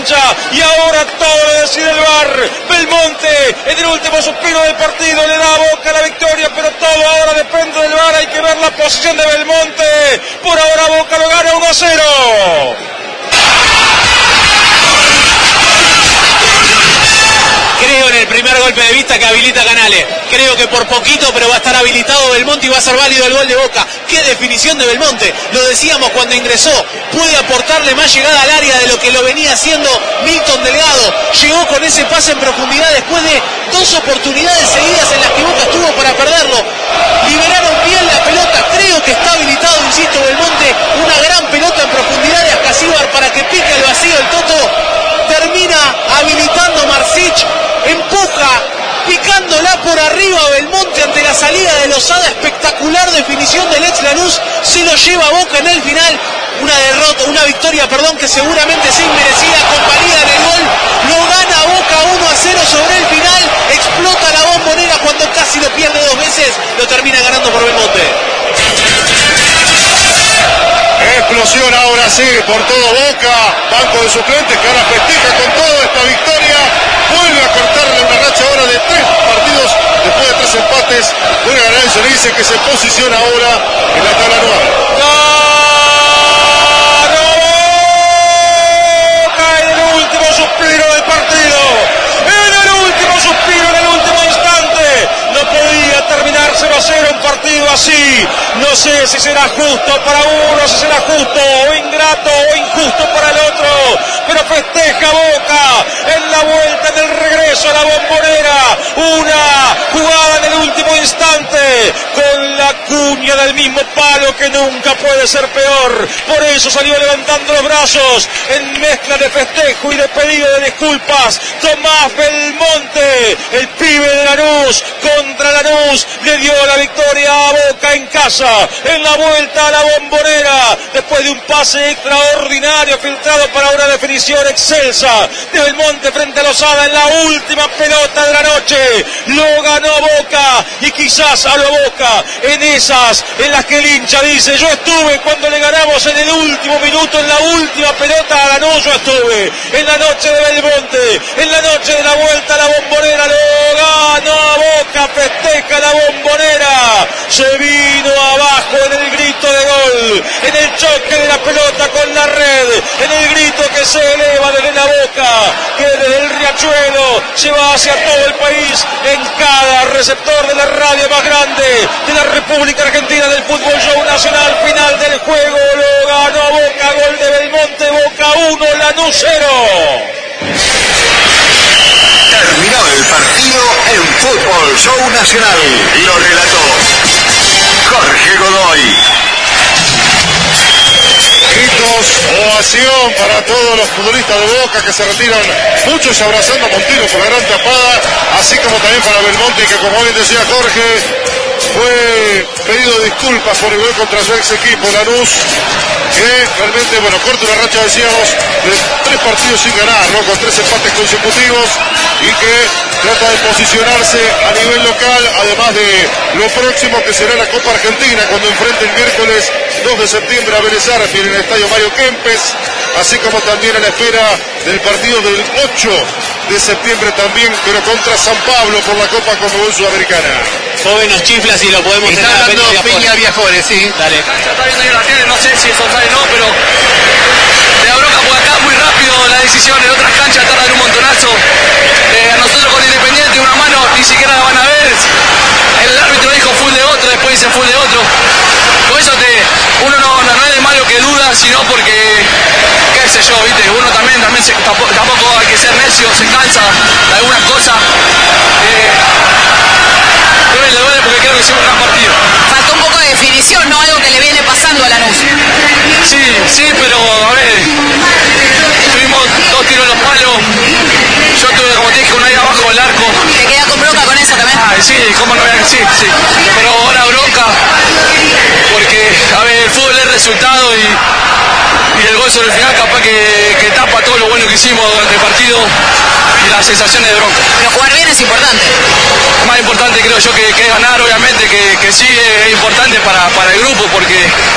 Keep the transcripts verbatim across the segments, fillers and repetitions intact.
cancha y ahora todo lo decide el V A R. Belmonte en el último suspiro del partido le da a Boca la victoria, pero todo ahora depende del V A R. Hay que ver la posición de Belmonte. Por ahora Boca lo gana uno a cero. Creo en el primer golpe de vista que habilita Canales. Creo que por poquito, pero va a estar habilitado Belmonte y va a ser válido el gol de Boca. ¡Qué definición de Belmonte! Lo decíamos cuando ingresó. Puede aportarle más llegada al área de lo que lo venía haciendo Milton Delgado. Llegó con ese pase en profundidad después de dos oportunidades seguidas en las que Boca estuvo para perderlo. Liberaron bien la pelota. Creo que está habilitado, insisto, Belmonte. Una gran pelota en profundidad de Ascasíbar para que pique el vacío el Toto. Termina habilitando Marcich. Empuja, picándola por arriba a Belmonte ante la salida de Lozada. Espectacular definición del ex Lanús. Se lo lleva a Boca en el final. Una derrota, una victoria, perdón, que seguramente es inmerecida, convalida en el gol. Lo gana Boca uno a cero sobre el final. Explota la Bombonera cuando casi lo pierde dos veces. Lo termina ganando por Belmonte. Explosión ahora sí por todo Boca. Banco de suplentes que ahora festeja con toda esta victoria. Vuelve a cortarle una racha ahora de tres partidos después de tres empates. Vuelve a ganar y se le dice que se posiciona ahora en la tabla anual. ¡Boca en el último suspiro del partido! En el último suspiro, en el último instante. No podía terminar cero a cero un partido así. No sé si será justo para uno, si será justo o ingrato o injusto para el otro. Pero festeja Boca en la vuelta, en el regreso a la Bombonera. Una jugada en el último instante con la cuña del mismo palo, que nunca puede ser peor. Por eso salió levantando los brazos en mezcla de festejo y de pedido de disculpas. Tomás Belmonte, el pibe de Lanús, contra Lanús, le dio la victoria a Boca en casa, en la vuelta a la Bombonera, después de un pase extraordinario filtrado para una definición excelsa de Belmonte frente a Lozada en la última pelota de la noche. Lo ganó Boca, y quizás a lo Boca, en esas en las que el hincha dice: yo estuve cuando le ganamos en el último minuto, en la última pelota a Lanús, yo estuve en la noche de Belmonte, en la noche de la vuelta a la Bombonera. Lo ganó a Boca, festeja la Bombonera, se vino abajo en el grito de gol, en el choque de la pelota con la red, en el grito que se eleva desde la Boca, que desde el Riachuelo se va hacia todo el país, en cada receptor de la radio más grande de la República Argentina del Fútbol Show Nacional. Final del juego, lo ganó Boca, gol de Belmonte. Boca uno, Lanús cero. Terminó el partido en Fútbol Show Nacional. Lo relató Jorge Godoy. Gritos, ovación para todos los futbolistas de Boca que se retiran, muchos abrazando a Montero por la gran tapada, así como también para Belmonte, que como bien decía Jorge, fue pedido disculpas por el gol contra su ex equipo Lanús, que realmente, bueno, corta una racha, decíamos, de tres partidos sin ganar, ¿no? Con tres empates consecutivos, y que trata de posicionarse a nivel local, además de lo próximo que será la Copa Argentina, cuando enfrente el miércoles dos de septiembre a Vélez Sarsfield en el estadio Mario Kempes, así como también a la espera del partido del ocho de septiembre también, pero contra San Pablo por la Copa Conmebol Sudamericana. Joven nos chifla si lo podemos Está tener a hablando Peña Peña Viajores, sí. Dale. Está viendo ahí en la tele, no sé si eso sale o no, pero de la bronca por acá muy rápido la decisión. En otras canchas tardan un montonazo. Eh, a nosotros con Independiente una mano ni siquiera la van a ver. El árbitro dijo full de otro, después dice full de otro. Por eso te, uno no, no, no es de malo que duda, sino porque, qué sé yo, viste, uno también, también se, tampoco, tampoco hay que ser necio, se cansa de algunas cosas. Eh, duele, duele porque creo que hicimos un gran partido. Faltó un poco de definición, ¿no? Algo que le viene pasando a Lanús. Sí, sí, pero a ver, tuvimos dos tiros en los palos. Yo tuve, como te dije, una ahí abajo del arco. ¿Te queda con bronca con eso también? Ah, sí, cómo no voy a decir, sí. Pero ahora bronca, porque, a ver, el fútbol es resultado y, y el gol sobre el final capaz que, que tapa todo lo bueno que hicimos durante el partido y las sensaciones de bronca. Pero jugar bien es importante. más importante creo yo que, que es ganar, obviamente que, que sí es importante para, para el grupo porque,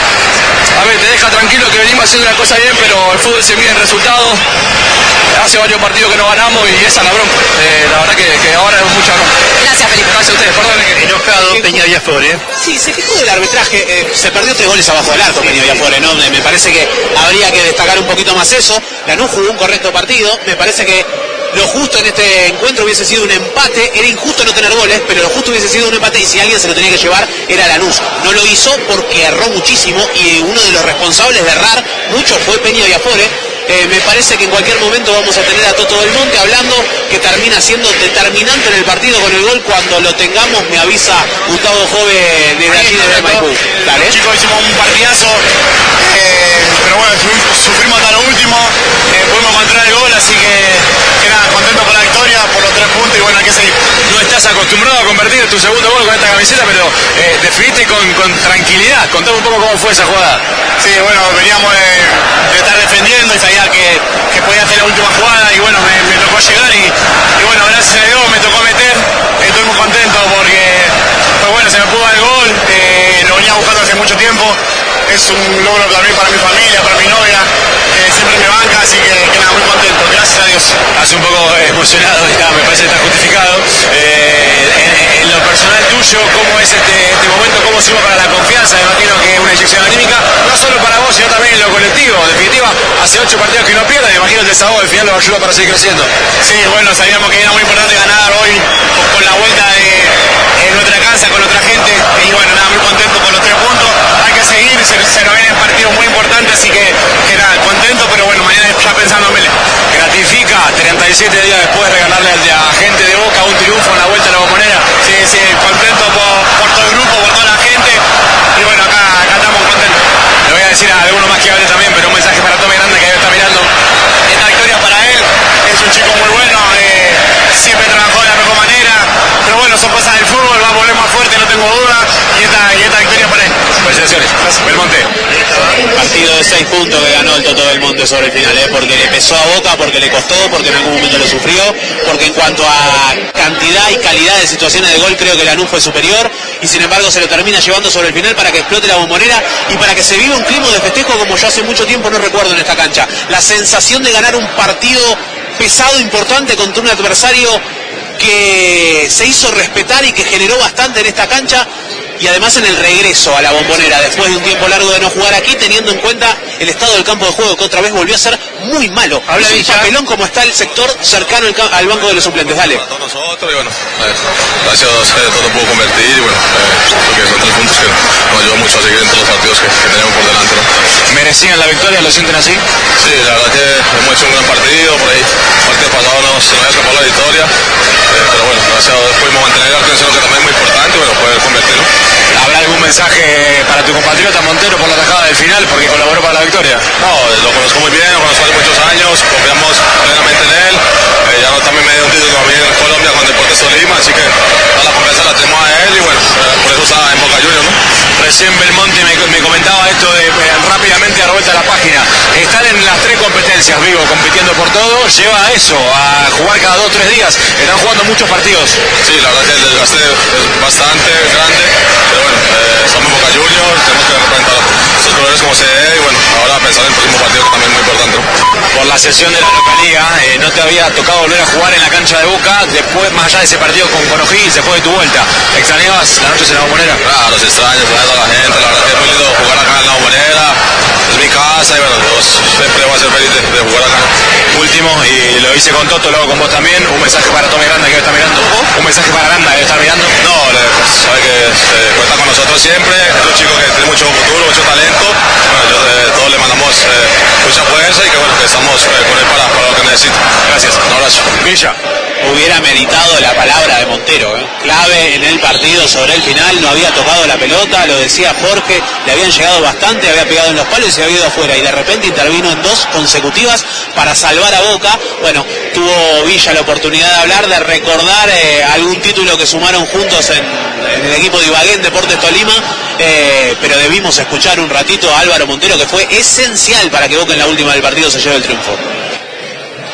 a ver, te deja tranquilo que venimos haciendo una cosa bien, pero el fútbol se mide en resultados. Hace varios partidos que no ganamos y esa es la bronca. Eh, la verdad que, que ahora es mucha bronca. Gracias, Felipe. Gracias a ustedes, perdón. Que... Enojado Peña Viafore. Sí, se quejó del arbitraje. Eh, se perdió tres goles abajo del arco Peña Viafore, ¿no? Me parece que habría que destacar un poquito más eso. Lanús jugó un correcto partido. Me parece que lo justo en este encuentro hubiese sido un empate. Era injusto no tener goles, pero lo justo hubiese sido un empate y si alguien se lo tenía que llevar era Lanús. No lo hizo porque erró muchísimo y uno de los responsables de errar mucho fue Peña Viafore. Eh, me parece que en cualquier momento vamos a tener a Toto Belmonte hablando, que termina siendo determinante en el partido con el gol. Cuando lo tengamos me avisa Gustavo Jove desde allí desde Maipú. Dale. Los chicos hicimos un partidazo, eh, pero bueno, sufrimos hasta lo último, eh, pudimos encontrar el gol, así que, que nada, contento con la victoria, por los tres puntos y bueno, hay que seguir. No estás acostumbrado a convertir tu segundo gol con esta camiseta, pero eh, definiste con, con tranquilidad. Contame un poco cómo fue esa jugada. Sí, bueno, veníamos de, de estar defendiendo y sabía que, que podía hacer la última jugada y bueno, me, me tocó llegar y, y bueno, gracias a Dios me tocó meter. Estoy muy contento porque pues bueno, se me pudo dar el gol, eh, lo venía buscando hace mucho tiempo. Es un logro también para mi familia, para mi novia, que siempre me banca, así que, que nada, muy contento, gracias a Dios. Hace un poco emocionado, ya, me parece que está justificado. Eh, en, en lo personal tuyo, ¿cómo es este, este momento? ¿Cómo sirve para la confianza? Me imagino que es una inyección anímica, no solo para vos, sino también en lo colectivo. En definitiva, hace ocho partidos que no pierden, me imagino que el sábado al final lo ayuda para seguir creciendo. Sí, bueno, sabíamos que era muy importante ganar hoy con la vuelta de en nuestra casa, con otra gente, y bueno, nada, muy contento con los tres puntos. Hay que seguir, se, se nos vienen partidos muy importantes, así que, que nada, contento, pero bueno, mañana ya pensando en Vélez. Gratifica treinta y siete días después regalarle a la gente de Boca un triunfo en la vuelta a la Bombonera. Sí, sí, contento por, por todo el grupo, por toda la gente, y bueno, acá, acá estamos contentos. Le voy a decir a alguno más que hable también, pero un mensaje para Tommy Grande que está mirando. Esta victoria para él, es un chico muy bueno, eh, siempre trabajó de la mejor manera, pero bueno, son cosas del fútbol, va a volver más fuerte, no tengo duda, y esta, y esta victoria para él. Felicitaciones. Belmonte. Partido de seis puntos que ganó el Toto Belmonte sobre el final, ¿eh? Porque le pesó a Boca, porque le costó, porque en algún momento lo sufrió, porque en cuanto a cantidad y calidad de situaciones de gol creo que Lanús fue superior y sin embargo se lo termina llevando sobre el final para que explote la Bombonera y para que se viva un clima de festejo como yo hace mucho tiempo no recuerdo en esta cancha. La sensación de ganar un partido pesado, importante contra un adversario que se hizo respetar y que generó bastante en esta cancha. Y además en el regreso a la Bombonera, después de un tiempo largo de no jugar aquí, teniendo en cuenta el estado del campo de juego, que otra vez volvió a ser muy malo. Habla de un papelón como está el sector cercano al banco de los suplentes. Dale. Para todos nosotros, y bueno, eh, gracias a Dios todo pudo convertir, y bueno, eh, creo que son tres puntos que nos ayudan mucho a seguir en todos los partidos que, que tenemos por delante, ¿no? ¿Merecían la victoria? ¿Lo sienten así? Sí, la verdad que hemos hecho un gran partido, por ahí, el partido pasado no, se nos había escapado la victoria, eh, pero bueno, gracias a Dios pudimos mantener la atención, que también es muy importante, y bueno, poder convertir, ¿no? ¿Habrá algún mensaje para tu compatriota Montero por la tajada del final, porque colaboró para la victoria? No, lo conozco muy bien, lo conozco hace muchos años, confiamos plenamente en él, eh, ya no también me dio un título también en Colombia con Deportes Tolima, así que toda la confianza la tenemos a él y bueno, eh, por eso está en Boca Juniors, ¿no? Recién Belmonte me, me comentaba esto de eh, rápidamente a la vuelta a la página. Están en las tres competencias, Vigo, compitiendo por todo, lleva a eso, a jugar cada dos o tres días, están jugando muchos partidos. Sí, la verdad que el desgaste es bastante grande, pero bueno, eh, estamos en Boca Juniors, tenemos que representar estos colores como se debe y bueno, ahora pensar en el próximo partido que también es muy importante, ¿no? Por la sesión de la localía, eh, no te había tocado volver a jugar en la cancha de Boca, después, más allá de ese partido con O'Higgins, después de tu vuelta. ¿Extrañabas las noches en la Bombonera? Claro, se extraña, extraña a toda la gente, la verdad que es muy lindo jugar acá en la Bombonera, es mi casa y bueno, yo siempre voy a ser feliz de, de jugar acá. Último, y lo hice con Toto, luego con vos también, un mensaje para Tommy Grande que está mirando, un mensaje para Aranda que está mirando. No, le, pues, sabe que eh, cuenta con nosotros siempre, es un chico que tiene mucho futuro, mucho talento, bueno, yo, eh, todos le mandamos eh, mucha fuerza y que bueno, que estamos eh, con él para, para lo que necesita. Gracias, un abrazo. Villa. Hubiera meditado la palabra de Montero, ¿eh? Clave en el partido sobre el final, no había tocado la pelota, lo decía Jorge, le habían llegado bastante, había pegado en los palos y se había ido afuera y de repente intervino en dos consecutivas para salvar a Boca. Bueno, tuvo Villa la oportunidad de hablar, de recordar eh, algún título que sumaron juntos en, en el equipo de Ibagué en Deportes Tolima, eh, pero debimos escuchar un ratito a Álvaro Montero, que fue esencial para que Boca en la última del partido se lleve el triunfo.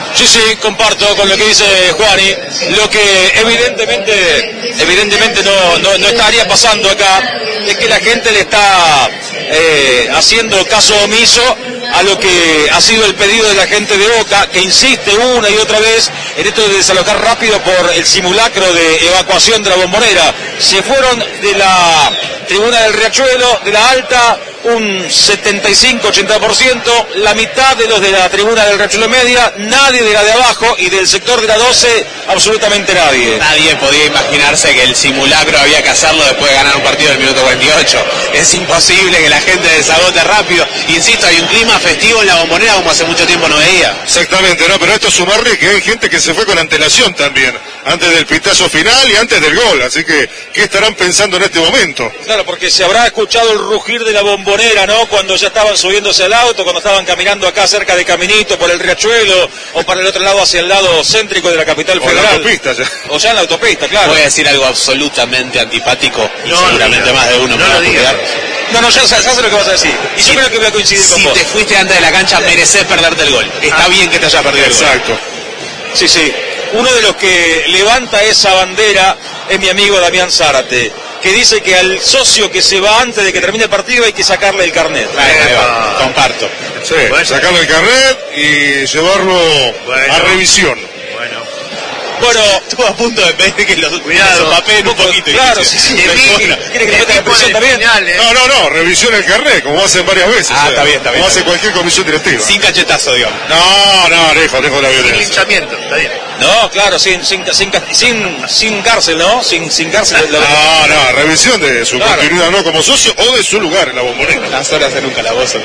Sí, sí, comparto con lo que dice Juani. Lo que evidentemente evidentemente no, no, no estaría pasando acá es que la gente le está eh, haciendo caso omiso a lo que ha sido el pedido de la gente de Boca, que insiste una y otra vez en esto de desalojar rápido por el simulacro de evacuación de la Bombonera. Se fueron de la tribuna del Riachuelo, de la alta, un setenta y cinco ochenta por ciento, la mitad de los de la tribuna del Riachuelo media, nadie de la de abajo, y del sector de la doce, absolutamente nadie. Nadie podía imaginarse que el simulacro había que hacerlo después de ganar un partido del minuto cuarenta y ocho. Es imposible que la gente desagote rápido. Insisto, hay un clima festivo en la Bombonera como hace mucho tiempo no veía. Exactamente, no, pero esto sumarle que hay gente que se fue con antelación también, antes del pitazo final y antes del gol, así que, ¿qué estarán pensando en este momento? Claro, porque se habrá escuchado el rugir de la Bombonera, ¿no? Cuando ya estaban subiéndose al auto, cuando estaban caminando acá cerca de Caminito por el Riachuelo, o para el otro lado hacia el lado céntrico de la capital federal. O en la autopista ya. O ya en la autopista, claro. Voy a decir algo absolutamente antipático y no, seguramente no, más de uno no me va a lo digas. putear. No, no, ya sabes lo que vas a decir. Y yo creo que voy a coincidir con Si vos. te fuiste antes de la cancha, mereces perderte el gol. Está Ah. bien que te haya perdido el gol. Exacto. Sí, sí. Uno de los que levanta esa bandera es mi amigo Damián Zárate, que dice que al socio que se va antes de que termine el partido hay que sacarle el carnet. Ahí, ahí va. Comparto. Sí, Bueno. sacarle el carnet y llevarlo Bueno. a revisión. Bueno. Bueno, Estuvo a punto de pedir que los Cuidado. sopapeen un poquito. claro, sí, sí. El ¿Quiere Vicky, que le el metan en tipo prisión en el también? final, ¿eh? No, no, no, revisión el carnet, como hacen varias veces. Ah, o sea, está bien, está bien, Como está hace cualquier comisión directiva. Sin cachetazo, digamos. No, no, lejos, lejos de la Sin violencia. linchamiento, está bien. No, claro, sin, sin, sin, sin, sin cárcel, ¿no? Sin, sin cárcel. No, no, revisión de su Claro. continuidad no como socio o de su lugar en la Bombonera. Las horas en un calabozo.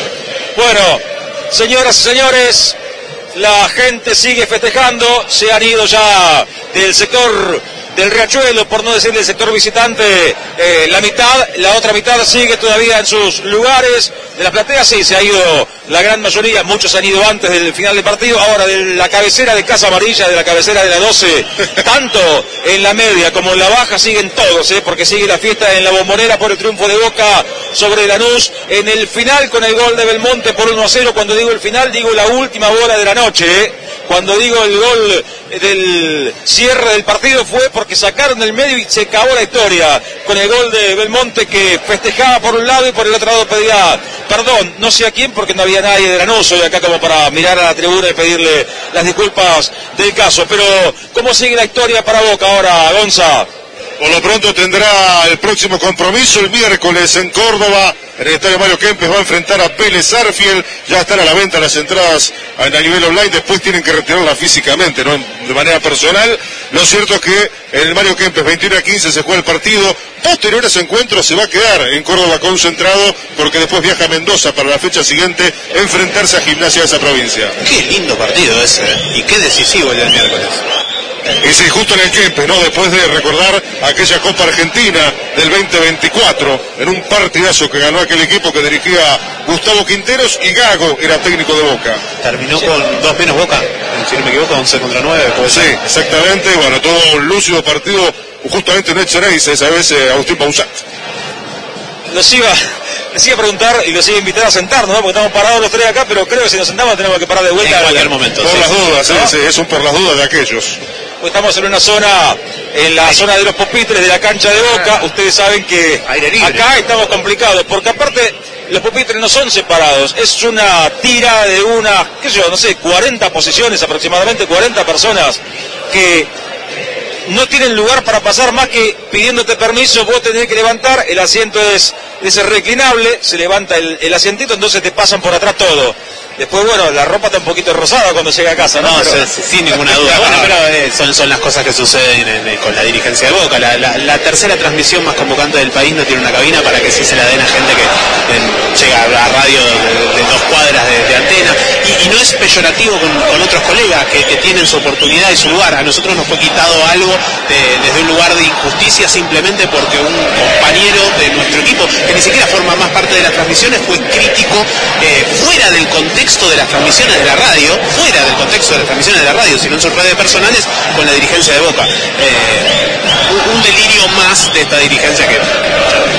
Bueno, señoras y señores, la gente sigue festejando, se han ido ya del sector del Riachuelo, por no decir del sector visitante, eh, la mitad, la otra mitad sigue todavía en sus lugares. De la platea sí, se ha ido la gran mayoría, muchos han ido antes del final del partido, ahora de la cabecera de Casa Amarilla, de la cabecera de la doce, tanto en la media como en la baja siguen todos, eh, porque sigue la fiesta en la Bombonera por el triunfo de Boca sobre Lanús, en el final con el gol de Belmonte por uno a cero, cuando digo el final digo la última bola de la noche, eh. Cuando digo el gol del cierre del partido fue porque sacaron del medio y se acabó la historia con el gol de Belmonte, que festejaba por un lado y por el otro lado pedía perdón, no sé a quién, porque no había nadie de Lanús hoy acá como para mirar a la tribuna y pedirle las disculpas del caso. Pero ¿cómo sigue la historia para Boca ahora, Gonza? Por lo pronto tendrá el próximo compromiso el miércoles en Córdoba. En el estadio Mario Kempes va a enfrentar a Vélez Arfiel. Ya están a la venta las entradas a nivel online. Después tienen que retirarlas físicamente, no de manera personal. Lo cierto es que en el Mario Kempes veintiuno a quince se juega el partido. Posterior a ese encuentro se va a quedar en Córdoba concentrado, porque después viaja a Mendoza para la fecha siguiente enfrentarse a Gimnasia de esa provincia. Qué lindo partido ese, ¿eh? Y qué decisivo el del miércoles. Y sí, justo en el Kempes, ¿no? Después de recordar aquella Copa Argentina del veinte veinticuatro, en un partidazo que ganó aquel equipo que dirigía Gustavo Quinteros y Gago era técnico de Boca. Terminó con dos menos Boca, si no me equivoco, once contra nueve. Sí, exactamente, bueno, todo un lúcido partido, justamente en el Xeneize, esa vez eh, Agustín Pausat. Los iba, les iba a preguntar y los iba a invitar a sentarnos, ¿no? Porque estamos parados los tres acá, pero creo que si nos sentamos tenemos que parar de vuelta. En cualquier momento. Por sí, las sí. dudas, sí, ¿no? sí, es un por las dudas de aquellos. Pues estamos en una zona, en la zona de los pupitres de la cancha de Boca. Ustedes saben que Aire libre. acá estamos complicados, porque aparte los pupitres no son separados, es una tira de una, qué sé yo, no sé, cuarenta posiciones, aproximadamente cuarenta personas que no tienen lugar para pasar más que pidiéndote permiso. Vos tenés que levantar, el asiento es, es reclinable, se levanta el, el asientito, entonces te pasan por atrás todo. Después, bueno, la ropa está un poquito rosada cuando llega a casa, ¿no? No, Pero- sí, sin ninguna duda. Bueno, pero eh, son, son las cosas que suceden en- en- con la dirigencia de Boca. La, la- la tercera transmisión más convocante del país no tiene una cabina para que sí se la den a gente que eh, llega a radio de, de dos cuadras de, de antena. Y, y no es peyorativo con, con otros colegas que, que tienen su oportunidad y su lugar. A nosotros nos fue quitado algo de- desde un lugar de injusticia simplemente porque un compañero de nuestro equipo, que ni siquiera forma más parte de las transmisiones, fue crítico eh, fuera del contexto de las transmisiones de la radio, fuera del contexto de las transmisiones de la radio, sino en sus redes personales con la dirigencia de Boca. Eh, un, un delirio más de esta dirigencia que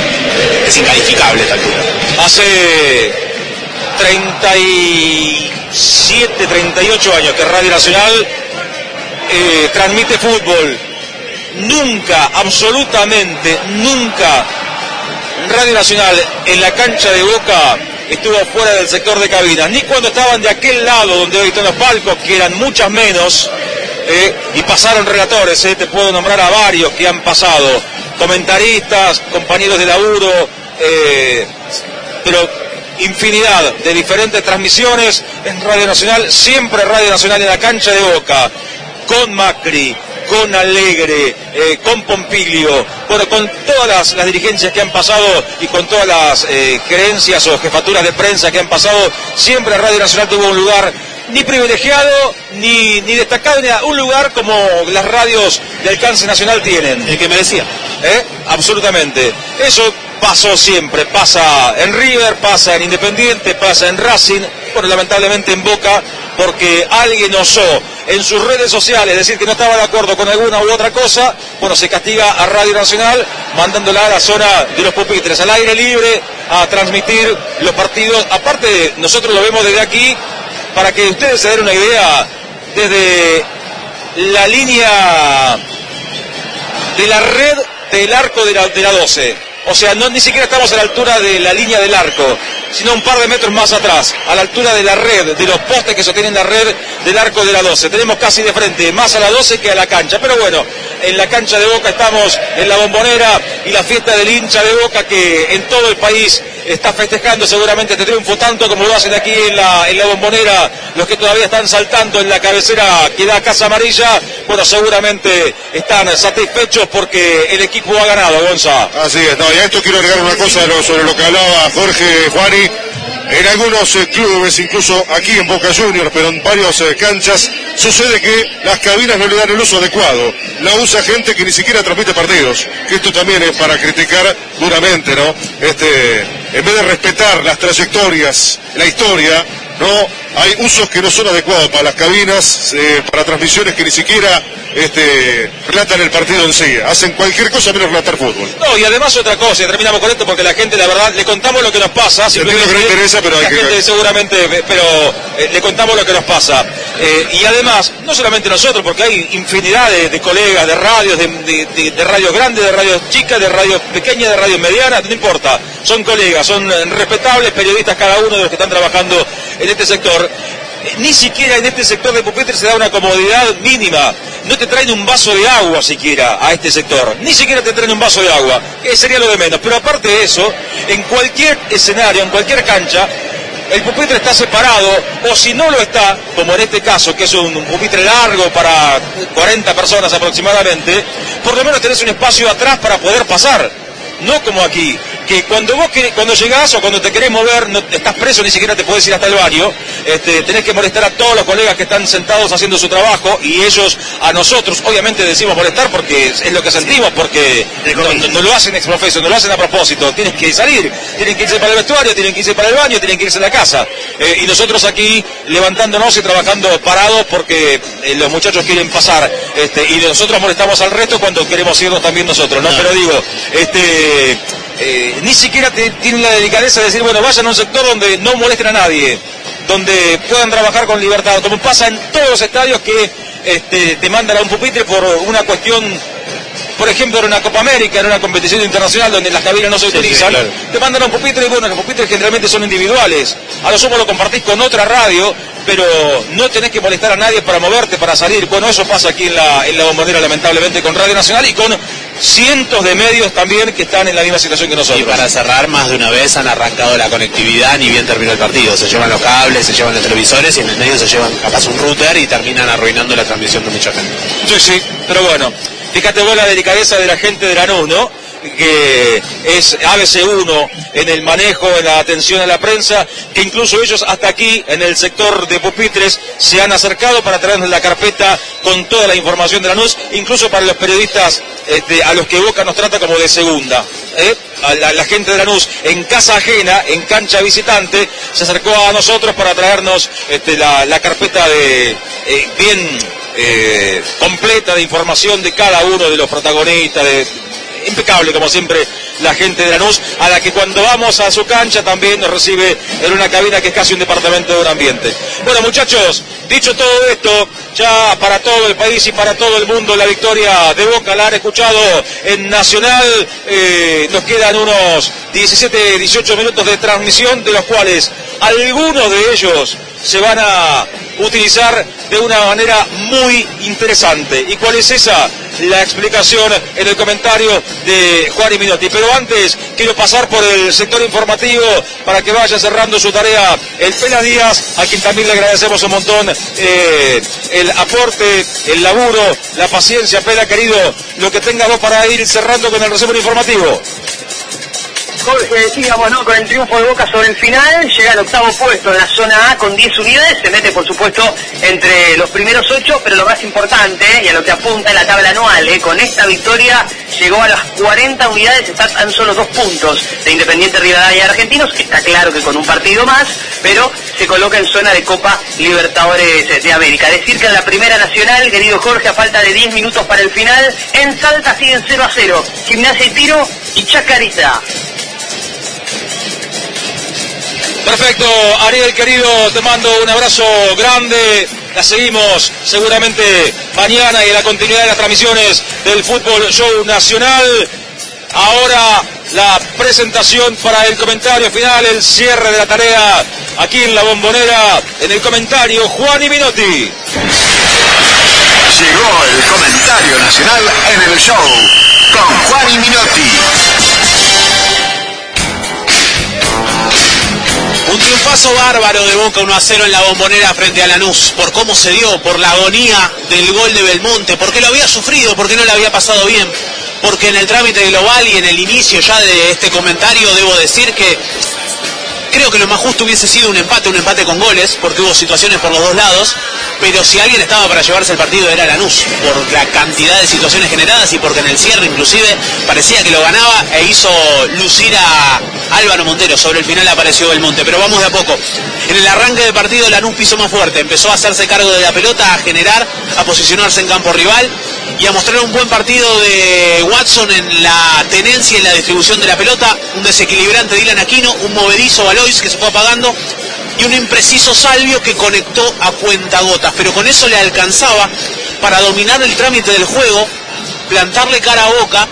es incalificable a esta altura. Hace treinta y siete, treinta y ocho años que Radio Nacional eh, transmite fútbol. Nunca, absolutamente nunca, Radio Nacional en la cancha de Boca estuvo fuera del sector de cabinas, ni cuando estaban de aquel lado donde hoy están los palcos, que eran muchas menos, eh, y pasaron relatores, eh, te puedo nombrar a varios que han pasado, comentaristas, compañeros de laburo, eh, pero infinidad de diferentes transmisiones en Radio Nacional, siempre Radio Nacional en la cancha de Boca, con Macri, con Alegre, eh, con Pompilio, bueno, con todas las, las dirigencias que han pasado y con todas las eh, gerencias o jefaturas de prensa que han pasado, siempre Radio Nacional tuvo un lugar ni privilegiado, ni, ni destacado, ni un lugar como las radios de alcance nacional tienen. El que merecía. ¿Eh? Absolutamente. Eso pasó siempre, pasa en River, pasa en Independiente, pasa en Racing, bueno, lamentablemente en Boca, porque alguien osó en sus redes sociales decir que no estaba de acuerdo con alguna u otra cosa, bueno, se castiga a Radio Nacional mandándola a la zona de los pupitres, al aire libre, a transmitir los partidos. Aparte, nosotros lo vemos desde aquí, para que ustedes se den una idea, desde la línea de la red del arco de la, de la doce. O sea, no ni siquiera estamos a la altura de la línea del arco, sino un par de metros más atrás, a la altura de la red, de los postes que sostienen la red del arco de la doce. Tenemos casi de frente, más a la doce que a la cancha. Pero bueno, en la cancha de Boca estamos en la Bombonera y la fiesta del hincha de Boca que en todo el país está festejando seguramente este triunfo, tanto como lo hacen aquí en la, en la Bombonera, los que todavía están saltando en la cabecera que da Casa Amarilla, bueno, seguramente están satisfechos porque el equipo ha ganado, Gonza. Así es, no, y a esto quiero agregar una cosa sobre lo que hablaba Jorge Juani. En algunos eh, clubes, incluso aquí en Boca Juniors, pero en varias eh, canchas, sucede que las cabinas no le dan el uso adecuado. La usa gente que ni siquiera transmite partidos. Que esto también es para criticar duramente, ¿no? Este, en vez de respetar las trayectorias, la historia, ¿no? Hay usos que no son adecuados para las cabinas, eh, para transmisiones que ni siquiera este, relatan el partido en sí. Hacen cualquier cosa menos relatar fútbol. No, y además otra cosa, y terminamos con esto porque la gente, la verdad, le contamos lo que nos pasa. Entiendo que no interesa, pero hay la que... gente seguramente, pero eh, le contamos lo que nos pasa. Eh, y además, no solamente nosotros, porque hay infinidad de, de colegas, de radios, de, de, de, de radios grandes, de radios chicas, de radios pequeñas, de radios medianas, no importa. Son colegas, son respetables periodistas cada uno de los que están trabajando en este sector. Ni siquiera en este sector de pupitres se da una comodidad mínima. No te traen un vaso de agua siquiera a este sector. Ni siquiera te traen un vaso de agua, que sería lo de menos. Pero aparte de eso, en cualquier escenario, en cualquier cancha, el pupitre está separado, o si no lo está, como en este caso, que es un, un pupitre largo para cuarenta personas aproximadamente, por lo menos tenés un espacio atrás para poder pasar. No como aquí, que cuando vos querés, cuando llegás o cuando te querés mover, no estás preso, ni siquiera te podés ir hasta el baño, este, tenés que molestar a todos los colegas que están sentados haciendo su trabajo, y ellos a nosotros obviamente decimos molestar porque es, es lo que sentimos, porque no, no, no lo hacen ex profeso, no lo hacen a propósito, tienen que salir, tienen que irse para el vestuario, tienen que irse para el baño, tienen que irse a la casa, eh, y nosotros aquí levantándonos y trabajando parados porque eh, los muchachos quieren pasar, este, y nosotros molestamos al resto cuando queremos irnos también nosotros, ¿no? No. Pero digo, este Eh, ni siquiera te, tienen la delicadeza de decir, bueno, vayan a un sector donde no molesten a nadie, donde puedan trabajar con libertad, como pasa en todos los estadios que este, te mandan a un pupitre por una cuestión, por ejemplo, en una Copa América, en una competición internacional donde las cabinas no se sí, utilizan, sí, claro. Te mandan a un pupitre y bueno, los pupitres generalmente son individuales, a lo sumo lo compartís con otra radio, pero no tenés que molestar a nadie para moverte, para salir. Bueno, eso pasa aquí en la, en la Bombonera, lamentablemente, con Radio Nacional y con cientos de medios también que están en la misma situación que nosotros. Y para cerrar, más de una vez han arrancado la conectividad, ni bien terminó el partido. Se llevan los cables, se llevan los televisores y en el medio se llevan capaz un router y terminan arruinando la transmisión de mucha gente. Sí, sí, pero bueno, fíjate vos la delicadeza de la gente de Lanús, ¿no? Que es A B C uno en el manejo, en la atención a la prensa, que incluso ellos hasta aquí, en el sector de pupitres, se han acercado para traernos la carpeta con toda la información de Lanús, incluso para los periodistas este, a los que Boca nos trata como de segunda. ¿eh? A la, la gente de Lanús, en casa ajena, en cancha visitante, se acercó a nosotros para traernos este, la, la carpeta de eh, bien eh, completa de información de cada uno de los protagonistas, de impecable como siempre la gente de Lanús, a la que cuando vamos a su cancha también nos recibe en una cabina que es casi un departamento de un ambiente. Bueno, muchachos, dicho todo esto, ya para todo el país y para todo el mundo la victoria de Boca la han escuchado en Nacional. Eh, nos quedan unos diecisiete, dieciocho minutos de transmisión, de los cuales algunos de ellos se van a utilizar de una manera muy interesante. ¿Y cuál es esa? La explicación en el comentario de Juan y Minotti. Pero antes quiero pasar por el sector informativo para que vaya cerrando su tarea el Pela Díaz, a quien también le agradecemos un montón eh, el aporte, el laburo, la paciencia. Pela, querido, lo que tenga vos para ir cerrando con el resumen informativo. Jorge, decíamos, ¿no? Con el triunfo de Boca sobre el final, llega al octavo puesto en la zona A con diez unidades, se mete por supuesto entre los primeros ocho, pero lo más importante, y a lo que apunta en la tabla anual, ¿eh? Con esta victoria llegó a las cuarenta unidades, está tan solo dos puntos de Independiente Rivadavia de Argentinos, está claro que con un partido más, pero se coloca en zona de Copa Libertadores de América. Decir que en la Primera Nacional, querido Jorge, a falta de diez minutos para el final, en Salta siguen cero a cero, Gimnasia y Tiro y Chacarita. Perfecto, Ariel querido, te mando un abrazo grande. La seguimos seguramente mañana y en la continuidad de las transmisiones del Fútbol Show Nacional. Ahora la presentación para el comentario final, el cierre de la tarea aquí en La Bombonera. En el comentario, Juan y Minotti. Llegó el comentario nacional en el show con Juan y Minotti. Un triunfazo bárbaro de Boca uno a cero en La Bombonera frente a Lanús, por cómo se dio, por la agonía del gol de Belmonte, porque lo había sufrido, porque no le había pasado bien, porque en el trámite global y en el inicio ya de este comentario debo decir que creo que lo más justo hubiese sido un empate, un empate con goles, porque hubo situaciones por los dos lados, pero si alguien estaba para llevarse el partido era Lanús, por la cantidad de situaciones generadas y porque en el cierre inclusive parecía que lo ganaba e hizo lucir a Álvaro Montero. Sobre el final apareció Belmonte, pero vamos de a poco. En el arranque del partido Lanús pisó más fuerte, empezó a hacerse cargo de la pelota, a generar, a posicionarse en campo rival y a mostrar un buen partido de Watson en la tenencia y la distribución de la pelota, un desequilibrante Dylan Aquino, un movedizo Valois que se fue apagando y un impreciso Salvio que conectó a cuentagotas, pero con eso le alcanzaba para dominar el trámite del juego, plantarle cara a Boca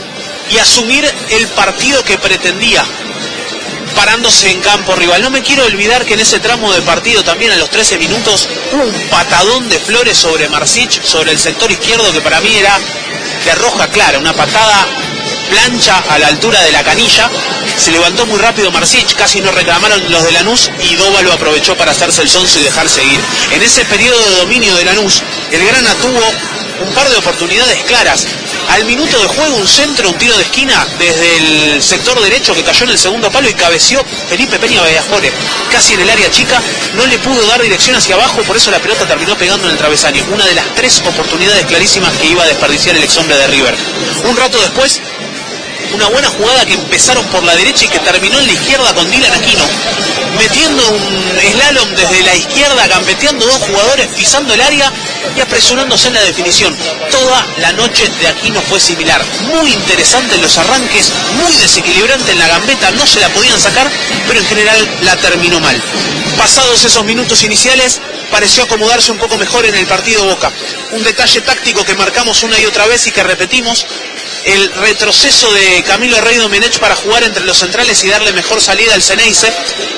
y asumir el partido que pretendía, parándose en campo rival. No me quiero olvidar que en ese tramo de partido también a los trece minutos hubo un patadón de Flores sobre Marsic, sobre el sector izquierdo, que para mí era de roja clara, una patada plancha a la altura de la canilla. Se levantó muy rápido Marsic, casi no reclamaron los de Lanús y Doba lo aprovechó para hacerse el sonso y dejar seguir. En ese periodo de dominio de Lanús, el Grana tuvo un par de oportunidades claras. Al minuto de juego, un centro, un tiro de esquina desde el sector derecho que cayó en el segundo palo y cabeció Felipe Peña Bellafore, casi en el área chica, no le pudo dar dirección hacia abajo, por eso la pelota terminó pegando en el travesaño. Una de las tres oportunidades clarísimas que iba a desperdiciar el ex hombre de River. Un rato después, una buena jugada que empezaron por la derecha y que terminó en la izquierda con Dylan Aquino, metiendo un slalom desde la izquierda, gambeteando dos jugadores, pisando el área y apresurándose en la definición. Toda la noche de Aquino fue similar, muy interesante en los arranques, muy desequilibrante en la gambeta, no se la podían sacar, pero en general la terminó mal. Pasados esos minutos iniciales, pareció acomodarse un poco mejor en el partido Boca. Un detalle táctico que marcamos una y otra vez y que repetimos: el retroceso de Camilo Rey Domenech para jugar entre los centrales y darle mejor salida al Ceneice,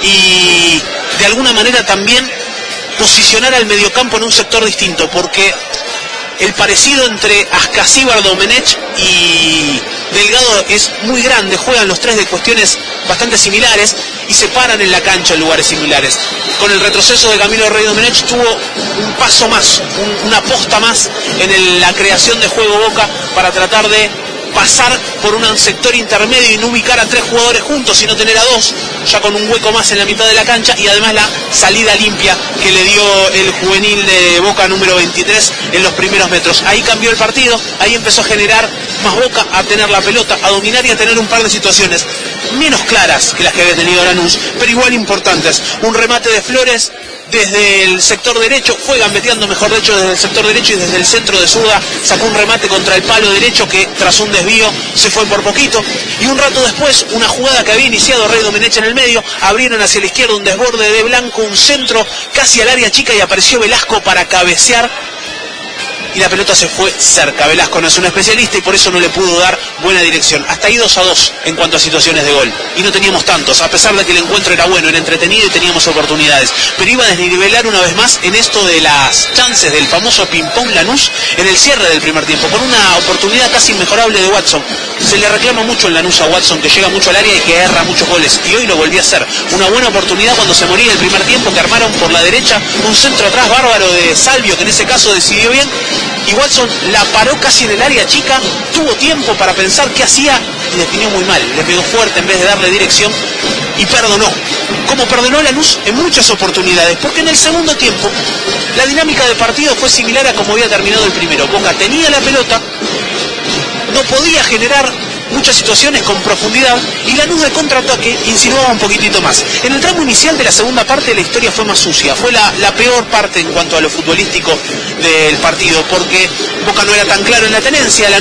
y de alguna manera también posicionar al mediocampo en un sector distinto, porque el parecido entre Ascasíbar, Domenech y Delgado es muy grande, juegan los tres de cuestiones bastante similares y se paran en la cancha en lugares similares. Con el retroceso de Camilo Rey Domenech tuvo un paso más, un, una posta más en el, la creación de juego Boca para tratar de pasar por un sector intermedio y no ubicar a tres jugadores juntos, sino tener a dos, ya con un hueco más en la mitad de la cancha, y además la salida limpia que le dio el juvenil de Boca número veintitrés en los primeros metros. Ahí cambió el partido, ahí empezó a generar más Boca, a tener la pelota, a dominar y a tener un par de situaciones menos claras que las que había tenido Lanús, pero igual importantes. Un remate de Flores desde el sector derecho, fue gambeteando mejor dicho desde el sector derecho y desde el centro de zurda sacó un remate contra el palo derecho que tras un desvío se fue por poquito, y un rato después una jugada que había iniciado Rey Domenech en el medio, abrieron hacia la izquierda un desborde de Blanco, un centro casi al área chica y apareció Velasco para cabecear y la pelota se fue cerca. Velasco no es un especialista y por eso no le pudo dar buena dirección. Hasta ahí dos a dos en cuanto a situaciones de gol. Y no teníamos tantos, a pesar de que el encuentro era bueno, era entretenido y teníamos oportunidades. Pero iba a desnivelar una vez más en esto de las chances del famoso ping-pong Lanús en el cierre del primer tiempo, con una oportunidad casi inmejorable de Watson. Se le reclama mucho en Lanús a Watson, que llega mucho al área y que erra muchos goles. Y hoy lo volvió a hacer. Una buena oportunidad cuando se moría el primer tiempo, que armaron por la derecha un centro atrás bárbaro de Salvio, que en ese caso decidió bien. Y Watson la paró casi en el área chica, tuvo tiempo para pensar qué hacía y definió muy mal, le pegó fuerte en vez de darle dirección y perdonó, como perdonó Lanús en muchas oportunidades, porque en el segundo tiempo la dinámica del partido fue similar a como había terminado el primero. Boca tenía la pelota, no podía generar muchas situaciones con profundidad y Lanús de contraataque insinuaba un poquitito más. En el tramo inicial de la segunda parte la historia fue más sucia, fue la, la peor parte en cuanto a lo futbolístico del partido, porque Boca no era tan claro en la tenencia, Lanús